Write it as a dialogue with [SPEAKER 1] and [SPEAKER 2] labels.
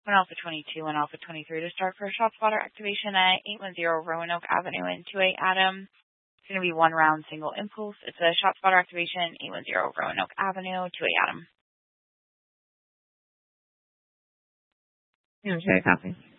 [SPEAKER 1] 1 Alpha 22, 1 Alpha 23 to start for shot spotter activation at 810 Roanoke Avenue in 28 Adam. It's going to be 1 round single impulse. It's a shot spotter activation, 810 Roanoke Avenue, 28 Adam.
[SPEAKER 2] Okay, copy.